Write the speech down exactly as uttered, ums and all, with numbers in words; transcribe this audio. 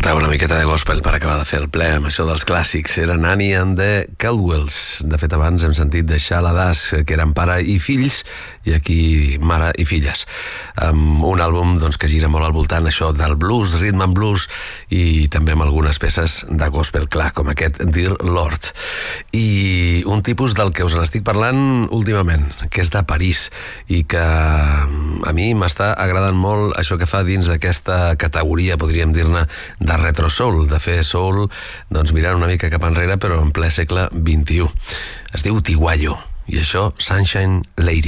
Escolteu una miqueta de gospel per acabar de fer el ple amb això dels clàssics. Eren Annie and the Caldwells. De fet, abans hem sentit deixar la Das, que eren pare i fills, i aquí mare i filles. Amb un àlbum doncs, que gira molt al voltant això del blues, rhythm and blues, i també amb algunes peces de gospel, clar, com aquest Dear Lord. I un tipus del que us n'estic parlant últimament, que és de París, i que a mi m'està agradant molt això que fa dins d'aquesta categoria, podríem dir-ne, de retro soul, de fer soul doncs mirant una mica cap enrere però en ple segle vint-i-u. Es diu Tiguayo i això Sunshine Lady.